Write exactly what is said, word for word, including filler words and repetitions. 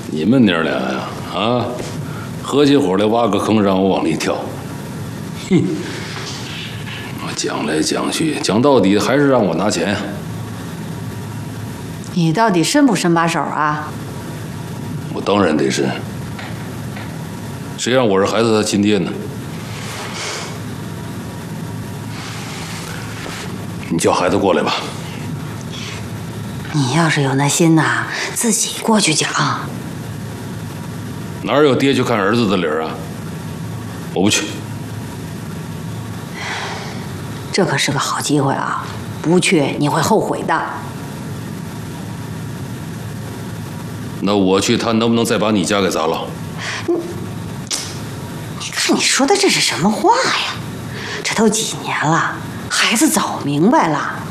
你们娘俩呀，啊，合起伙来挖个坑让我往里跳。哼，我讲来讲去，讲到底还是让我拿钱呀。 你到底伸不伸把手啊？ 我当然得伸，谁让我是孩子他亲爹呢？你叫孩子过来吧。 你要是有那心呐，自己过去讲。 哪有爹去看儿子的理儿啊？我不去。 这可是个好机会啊！不去你会后悔的。 那我去，他能不能再把你家给砸了？ 你，你看你说的这是什么话呀？这都几年了，孩子早明白了。